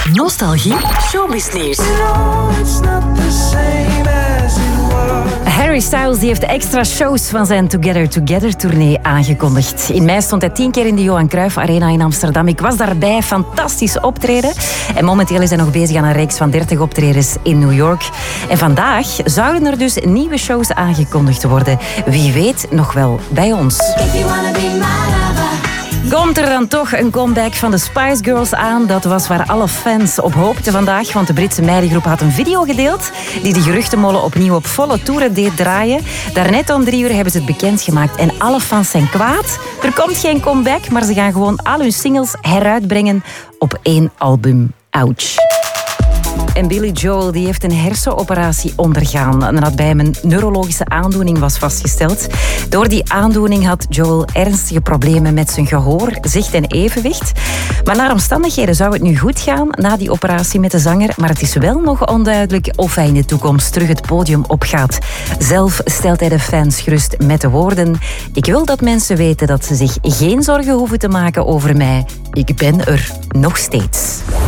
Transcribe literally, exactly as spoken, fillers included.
Nostalgie Showbiz Nieuws. Harry Styles die heeft extra shows van zijn Together Together tournee aangekondigd. In mei stond hij tien keer in de Johan Cruijff Arena in Amsterdam. Ik was daarbij, fantastisch optreden. En momenteel is hij nog bezig aan een reeks van dertig optredens in New York. En vandaag zouden er dus nieuwe shows aangekondigd worden. Wie weet nog wel bij ons. Komt er dan toch een comeback van de Spice Girls aan? Dat was waar alle fans op hoopten vandaag, want de Britse meidengroep had een video gedeeld die de geruchtenmolen opnieuw op volle toeren deed draaien. Daarnet om drie uur hebben ze het bekendgemaakt en alle fans zijn kwaad. Er komt geen comeback, maar ze gaan gewoon al hun singles heruitbrengen op één album. Ouch. En Billy Joel die heeft een hersenoperatie ondergaan nadat bij hem een neurologische aandoening was vastgesteld. Door die aandoening had Joel ernstige problemen met zijn gehoor, zicht en evenwicht. Maar naar omstandigheden zou het nu goed gaan na die operatie met de zanger, maar het is wel nog onduidelijk of hij in de toekomst terug het podium opgaat. Zelf stelt hij de fans gerust met de woorden: ik wil dat mensen weten dat ze zich geen zorgen hoeven te maken over mij. Ik ben er nog steeds.